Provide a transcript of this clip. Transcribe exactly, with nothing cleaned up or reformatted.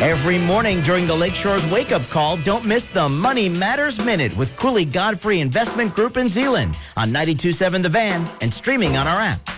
Every morning during the Lakeshore's wake-up call, don't miss the Money Matters Minute with Cooley Godfrey Investment Group in Zeeland on ninety-two point seven The Van and streaming on our app.